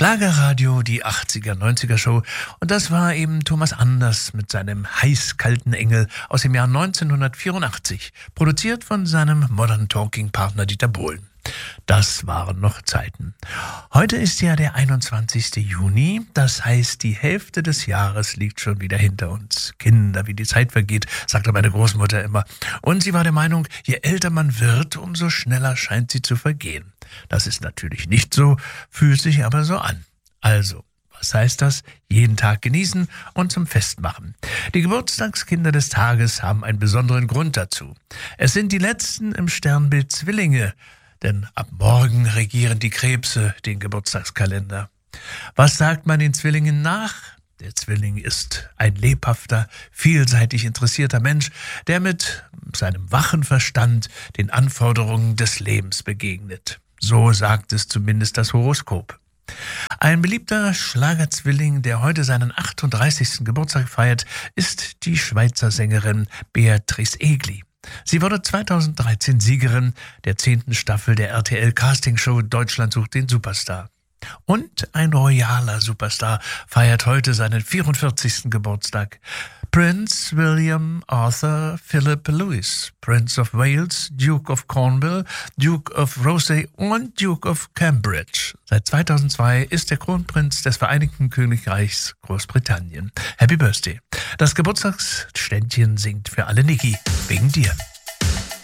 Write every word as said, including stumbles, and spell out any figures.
Schlagerradio, die achtziger, neunziger Show. Und das war eben Thomas Anders mit seinem heiß-kalten Engel aus dem Jahr neunzehnhundertvierundachtzig, produziert von seinem Modern Talking-Partner Dieter Bohlen. Das waren noch Zeiten. Heute ist ja der einundzwanzigster Juni, das heißt, die Hälfte des Jahres liegt schon wieder hinter uns. Kinder, wie die Zeit vergeht, sagte meine Großmutter immer. Und sie war der Meinung, je älter man wird, umso schneller scheint sie zu vergehen. Das ist natürlich nicht so, fühlt sich aber so an. Also, was heißt das? Jeden Tag genießen und zum Fest machen. Die Geburtstagskinder des Tages haben einen besonderen Grund dazu. Es sind die letzten im Sternbild Zwillinge, denn ab morgen regieren die Krebse den Geburtstagskalender. Was sagt man den Zwillingen nach? Der Zwilling ist ein lebhafter, vielseitig interessierter Mensch, der mit seinem wachen Verstand den Anforderungen des Lebens begegnet. So sagt es zumindest das Horoskop. Ein beliebter Schlagerzwilling, der heute seinen achtunddreißigsten Geburtstag feiert, ist die Schweizer Sängerin Beatrice Egli. Sie wurde zweitausenddreizehn Siegerin der zehnten Staffel der R T L-Castingshow Deutschland sucht den Superstar. Und ein royaler Superstar feiert heute seinen vierundvierzigsten Geburtstag. Prince William Arthur Philip Louis, Prince of Wales, Duke of Cornwall, Duke of Rothesay und Duke of Cambridge. Seit zweitausendzwei ist der Kronprinz des Vereinigten Königreichs Großbritannien. Happy Birthday. Das Geburtstagsständchen singt für alle Niki, wegen dir.